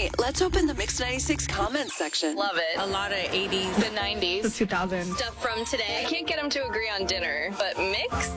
Okay, let's open the Mix 96 comments section. Love it. A lot of 80s. The 90s. The 2000s. Stuff from today. I can't get them to agree on dinner, but Mix?